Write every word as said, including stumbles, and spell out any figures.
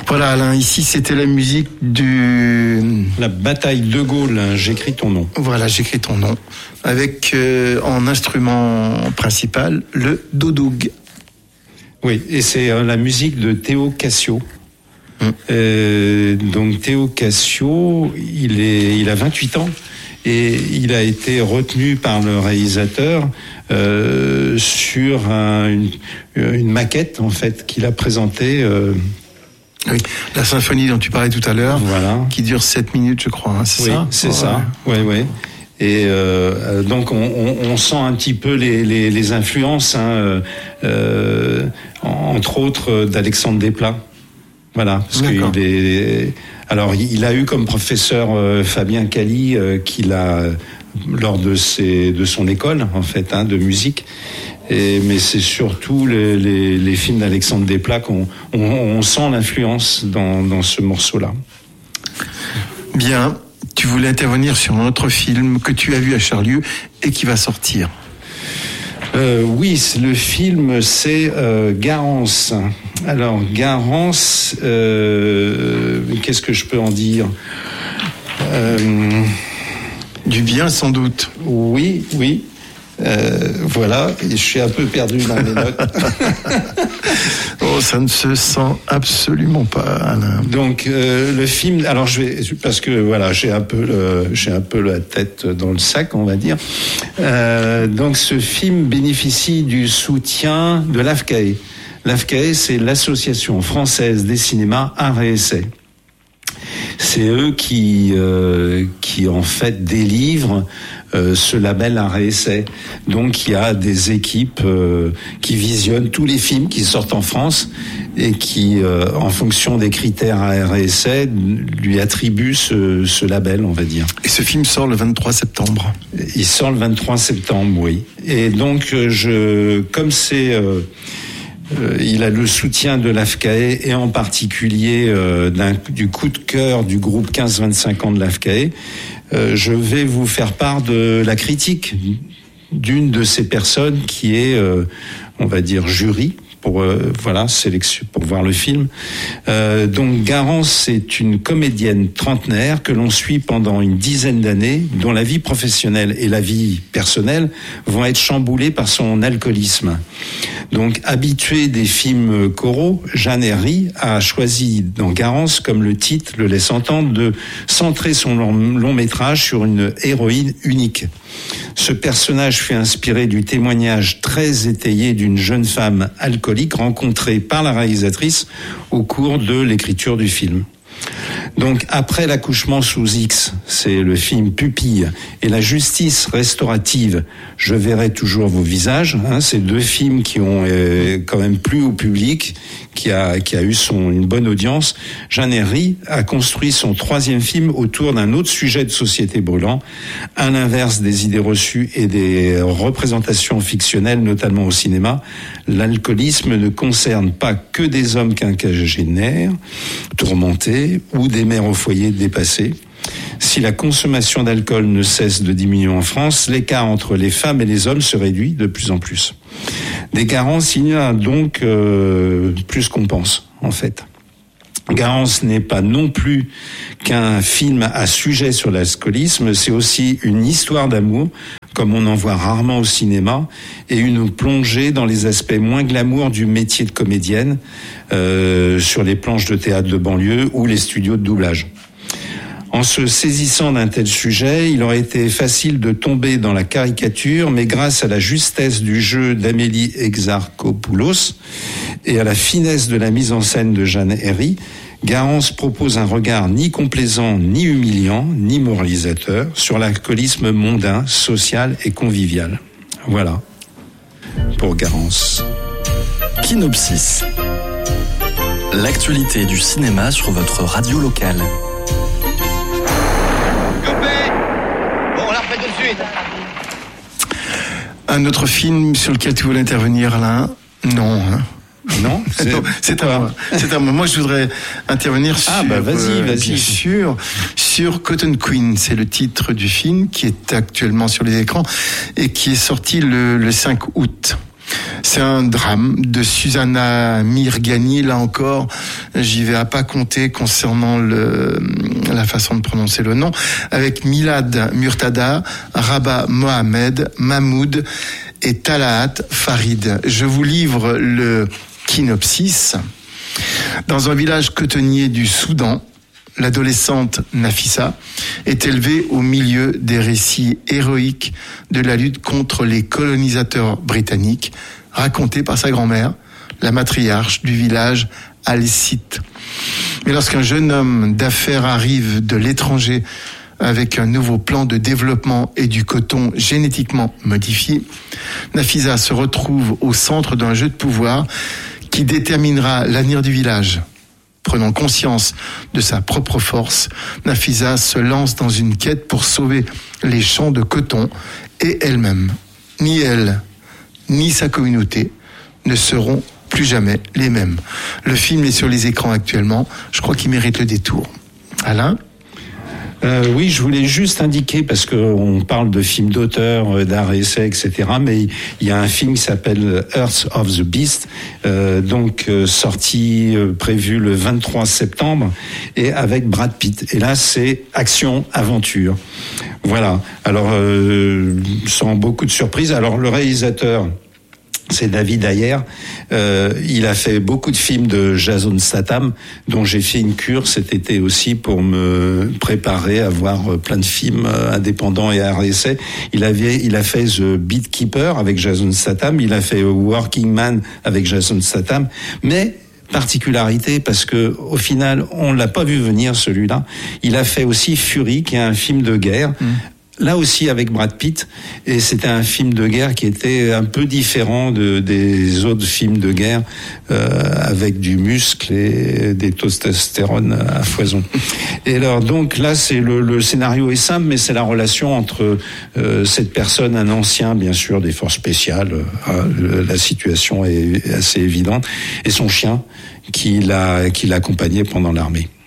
Voilà, Alain, ici c'était la musique du... La bataille de Gaulle, j'écris ton nom. Voilà, j'écris ton nom. Avec euh, en instrument principal le doudoug. Oui, et c'est euh, la musique de Théo Cassio. Hum. Euh, donc Théo Cassio, il, est, il a vingt-huit ans et il a été retenu par le réalisateur euh, sur un, une, une maquette en fait qu'il a présentée. Euh, Oui, la symphonie dont tu parlais tout à l'heure, voilà. Qui dure sept minutes, je crois, hein, c'est oui, ça c'est ouais. ça, oui, oui. Et euh, donc on, on, on sent un petit peu les, les, les influences, hein, euh, entre autres d'Alexandre Desplat. Voilà, parce D'accord. qu'il est. Alors il a eu comme professeur euh, Fabien Cali, euh, qu'il a lors de ses de son école en fait, hein, de musique. Et, mais c'est surtout les, les, les films d'Alexandre Desplat qu'on on, on sent l'influence dans, dans ce morceau-là. Bien, tu voulais intervenir sur un autre film que tu as vu à Charlieu et qui va sortir. Euh, oui, le film, c'est euh, Garance. Alors, Garance, euh, qu'est-ce que je peux en dire ? euh, Du bien, sans doute. Oui, oui. Euh, voilà, et je suis un peu perdu dans mes notes. Oh, ça ne se sent absolument pas, Alain. Donc euh, le film, alors je vais parce que voilà, j'ai un peu le, j'ai un peu la tête dans le sac, on va dire. Euh, donc ce film bénéficie du soutien de l'A F C A E. L'A F C A E, c'est l'Association française des cinémas Art et Essai. C'est eux qui euh, qui en fait délivrent euh, ce label Art et Essai. Donc il y a des équipes euh, qui visionnent tous les films qui sortent en France et qui, euh, en fonction des critères Art et Essai, lui attribuent ce, ce label, on va dire. Et ce film sort le vingt-trois septembre. Il sort le vingt-trois septembre, oui. Et donc je, comme c'est euh, Euh, il a le soutien de l'A F C A E et en particulier euh, d'un, du coup de cœur du groupe quinze vingt-cinq ans de l'A F C A E. Euh, je vais vous faire part de la critique d'une de ces personnes qui est, euh, on va dire, jury pour euh, voilà sélection pour voir le film. Euh, donc Garance, c'est une comédienne trentenaire que l'on suit pendant une dizaine d'années, dont la vie professionnelle et la vie personnelle vont être chamboulées par son alcoolisme. Donc habituée des films coraux, Jeanne Herry a choisi dans Garance, comme le titre le laisse entendre, de centrer son long, long métrage sur une héroïne unique. Ce personnage fut inspiré du témoignage très étayé d'une jeune femme alcoolique rencontrée par la réalisatrice au cours de l'écriture du film. Donc, après l'accouchement sous X, c'est le film Pupille, et la justice restaurative, Je verrai toujours vos visages, hein, c'est deux films qui ont euh, quand même plu au public, qui a, qui a eu son, une bonne audience. Jeanne Herry a construit son troisième film autour d'un autre sujet de société brûlant, à l'inverse des idées reçues et des représentations fictionnelles, notamment au cinéma. L'alcoolisme ne concerne pas que des hommes quinquagénaires, tourmentés, ou des mères au foyer dépassées. Si la consommation d'alcool ne cesse de diminuer en France, l'écart entre les femmes et les hommes se réduit de plus en plus. Des Garance, il y a donc euh, plus qu'on pense, en fait. Garance n'est pas non plus qu'un film à sujet sur l'alcoolisme, c'est aussi une histoire d'amour, comme on en voit rarement au cinéma, et une plongée dans les aspects moins glamour du métier de comédienne, euh, sur les planches de théâtre de banlieue ou les studios de doublage. En se saisissant d'un tel sujet, il aurait été facile de tomber dans la caricature, mais grâce à la justesse du jeu d'Amélie Exarchopoulos et à la finesse de la mise en scène de Jeanne Herry, Garance propose un regard ni complaisant, ni humiliant, ni moralisateur sur l'alcoolisme mondain, social et convivial. Voilà, pour Garance. Kinopsis. L'actualité du cinéma sur votre radio locale. Un autre film sur lequel tu voulais intervenir, Alain ? Non. Hein. Non, c'est, non, c'est à moi. C'est à moi. Moi, je voudrais intervenir sur, ah bah vas-y, vas-y. bien sûr, sur Cotton Queen. C'est le titre du film qui est actuellement sur les écrans et qui est sorti le, le cinq août. C'est un drame de Susanna Mirghani. Là encore, j'y vais à pas compter concernant le, la façon de prononcer le nom, avec Milad Murtada, Rabah Mohamed, Mahmoud et Talaat Farid. Je vous livre le synopsis. Dans un village cotonnier du Soudan, l'adolescente Nafissa est élevée au milieu des récits héroïques de la lutte contre les colonisateurs britanniques, racontés par sa grand-mère, la matriarche du village Al-Sit. Mais lorsqu'un jeune homme d'affaires arrive de l'étranger avec un nouveau plan de développement et du coton génétiquement modifié, Nafissa se retrouve au centre d'un jeu de pouvoir qui déterminera l'avenir du village. Prenant conscience de sa propre force, Nafissa se lance dans une quête pour sauver les champs de coton et elle-même. Ni elle, ni sa communauté ne seront plus jamais les mêmes. Le film est sur les écrans actuellement. Je crois qu'il mérite le détour. Alain ? Euh, oui, je voulais juste indiquer, parce qu'on parle de films d'auteur, d'art et essai, et cetera, mais il y a un film qui s'appelle Earth of the Beast, euh, donc euh, sorti, euh, prévu le vingt-trois septembre, et avec Brad Pitt. Et là, c'est action-aventure. Voilà. Alors, euh, sans beaucoup de surprises. Alors, le réalisateur, c'est David Ayer. Euh, il a fait beaucoup de films de Jason Statham, dont j'ai fait une cure cet été aussi pour me préparer à voir plein de films indépendants et art essai. Il avait, il a fait The Beekeeper avec Jason Statham, il a fait Working Man avec Jason Statham, mais particularité parce que au final on l'a pas vu venir celui-là. Il a fait aussi Fury, qui est un film de guerre. Mmh. Là aussi avec Brad Pitt, et c'était un film de guerre qui était un peu différent de, des autres films de guerre, euh, avec du muscle et des testostérone à foison. Et alors donc là, c'est le, le scénario est simple, mais c'est la relation entre euh, cette personne, un ancien bien sûr des forces spéciales, euh, la situation est assez évidente, et son chien qui l'a qui l'accompagnait pendant l'armée.